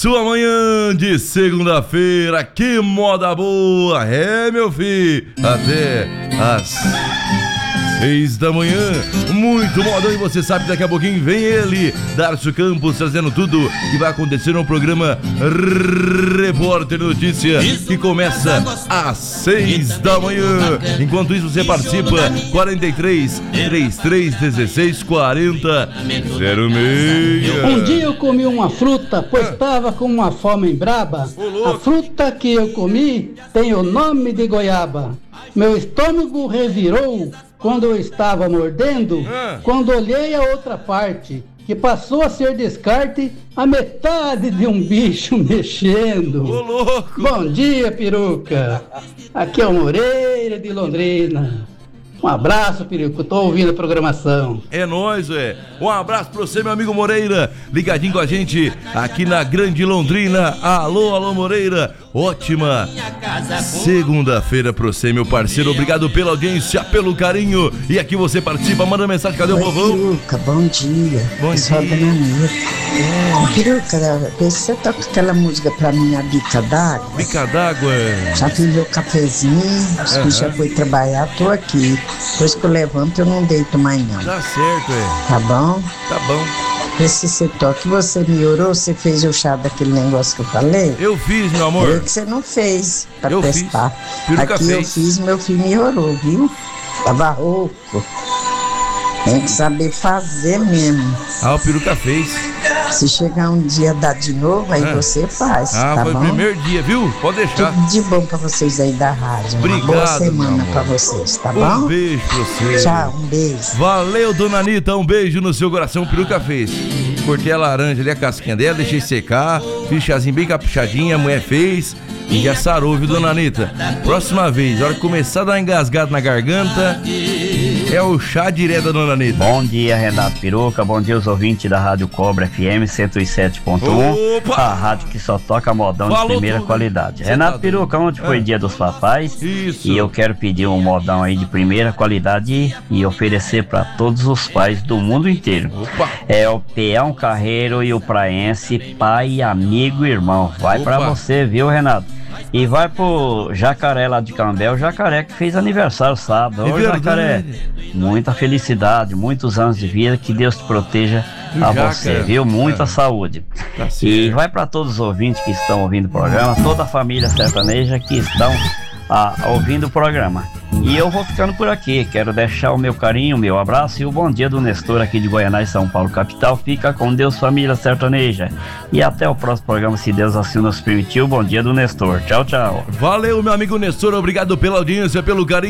sua manhã de segunda-feira, que moda boa, meu filho, até as 6 da manhã, muito modão, e você sabe, daqui a pouquinho vem ele, Darcio Campos, trazendo tudo que vai acontecer no programa Repórter Notícia, que começa às 6 da manhã. Enquanto isso, você participa, 43 33 16 40 06. Um dia eu comi uma fruta, pois estava com uma fome braba. A fruta que eu comi tem o nome de goiaba. Meu estômago revirou quando eu estava mordendo, quando olhei a outra parte, que passou a ser descarte, a metade de um bicho mexendo. Ô, louco! Bom dia, peruca. Aqui é o Moreira de Londrina. Um abraço, peruca, eu tô ouvindo a programação. É nóis, um abraço pra você, meu amigo Moreira, ligadinho com a gente aqui na Grande Londrina. Alô, Moreira, ótima segunda-feira pra você, meu parceiro. Obrigado pela audiência, pelo carinho. E aqui você participa, manda mensagem, cadê o povão? Peruca, bom dia. Bom pessoal dia. Da Nanita. Peruca, você toca aquela música pra mim, a Bica d'Água? Bica d'Água. Já fiz meu cafezinho, os bichos já foi trabalhar, tô aqui. Depois que eu levanto, eu não deito mais não. Tá certo, Tá bom? Tá bom. Esse você toca, você me orou, você fez o chá daquele negócio que eu falei? Eu fiz, meu amor. Eu que você não fez pra Eu testar. fiz. Peruca Aqui fez. eu fiz, meu filho me orou, viu? Tava rouco. Tem que saber fazer mesmo. O Peruca fez. Se chegar um dia dar de novo, aí você faz, tá foi bom? o primeiro dia, viu? Pode deixar. Tudo de bom pra vocês aí da rádio. Obrigado, Uma boa meu semana amor. pra vocês, tá Um bom? beijo pra você. Tchau, um beijo. Valeu, dona Anitta, um beijo no seu coração. O Peruca fez. Cortei a laranja ali, a casquinha dela, deixei secar, fiz chazinho bem caprichadinho, a mulher fez e já sarou, viu, dona Anitta? Próxima vez, a hora que começar a dar engasgado na garganta, é o chá direto da dona Anitta. Bom dia, Renato Peruca, bom dia aos ouvintes da Rádio Cobra FM 107.1, Opa! a rádio que só toca modão Falou de primeira tudo. qualidade. Cê Renato tá Peruca, ontem foi dia dos papais. Isso. E eu quero pedir um modão aí de primeira qualidade e oferecer para todos os pais do mundo inteiro. Opa! É o Peão Carreiro e o Praense, pai, amigo e irmão. Vai Opa! pra você, viu, Renato? E vai pro Jacaré lá de Cambé, o Jacaré que fez aniversário sábado. Ô, verdade. Jacaré, muita felicidade, muitos anos de vida, que Deus te proteja a Jaca. você, viu? Muita saúde. Tá certo. E vai para todos os ouvintes que estão ouvindo o programa, toda a família sertaneja que estão ouvindo o programa. E eu vou ficando por aqui, quero deixar o meu carinho, o meu abraço e o bom dia do Nestor aqui de Goiânia e São Paulo capital. Fica com Deus, família sertaneja. E até o próximo programa, se Deus assim nos permitiu. Bom dia do Nestor. Tchau, tchau. Valeu, meu amigo Nestor, obrigado pela audiência, pelo carinho.